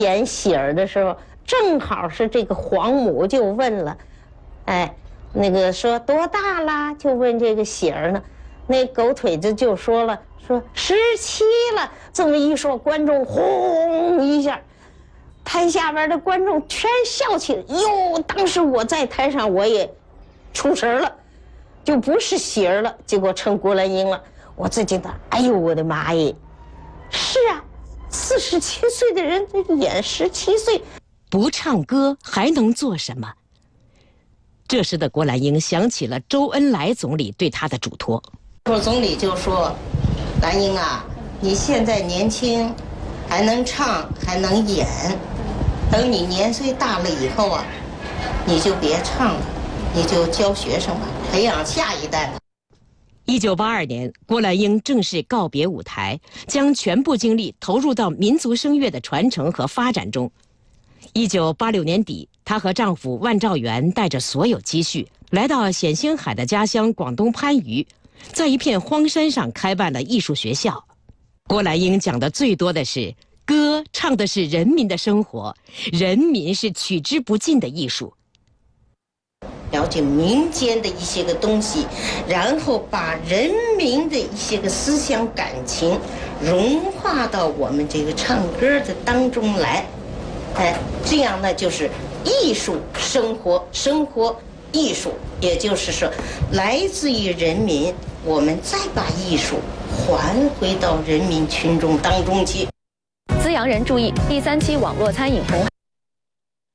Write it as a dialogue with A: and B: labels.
A: 演喜儿的时候，正好是这个皇母就问了，哎，那个说多大啦？就问这个喜儿呢，那狗腿子就说了，说17了。这么一说，观众轰一下，台下边的观众全笑起来。哟，当时我在台上我也出神了，就不是喜儿了，结果成郭兰英了。我自己的，哎呦我的妈耶！是啊，47岁的人演17岁，
B: 不唱歌还能做什么？这时的郭兰英想起了周恩来总理对她的嘱托。
A: 周总理就说：“兰英啊，你现在年轻，还能唱还能演，等你年岁大了以后啊，你就别唱了，你就教学生吧，培养下一代吧。”
B: 1982年，郭兰英正式告别舞台，将全部精力投入到民族声乐的传承和发展中。1986年底，她和丈夫万兆元带着所有积蓄，来到冼星海的家乡广东番禺，在一片荒山上开办了艺术学校。郭兰英讲的最多的是歌，唱的是人民的生活，人民是取之不尽的艺术。
A: 了解民间的一些个东西，然后把人民的一些个思想感情融化到我们这个唱歌的当中来，哎，这样呢就是艺术生活，生活艺术，也就是说，来自于人民，我们再把艺术还回到人民群众当中去。
C: 资阳人注意，第3期网络餐饮红